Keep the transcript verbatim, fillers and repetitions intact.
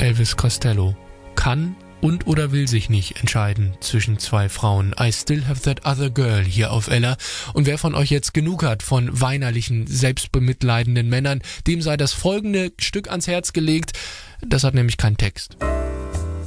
Elvis Costello kann und oder will sich nicht entscheiden zwischen zwei Frauen. I still have that other girl hier auf Ella. Und wer von euch jetzt genug hat von weinerlichen, selbstbemitleidenden Männern, dem sei das folgende Stück ans Herz gelegt. Das hat nämlich keinen Text.